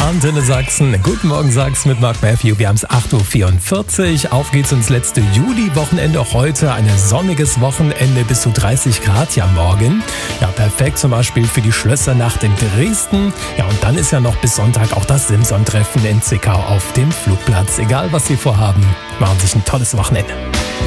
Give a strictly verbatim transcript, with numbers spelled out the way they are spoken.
Antenne Sachsen. Guten Morgen Sachsen mit Mark Matthew. Wir haben es acht Uhr vierundvierzig. Auf geht's ins letzte Juli-Wochenende. Heute ein sonniges Wochenende, bis zu dreißig Grad ja morgen. Ja, perfekt zum Beispiel für die Schlössernacht in Dresden. Ja, und dann ist ja noch bis Sonntag auch das Simson-Treffen in Zwickau auf dem Flugplatz. Egal was Sie vorhaben, machen sich ein tolles Wochenende.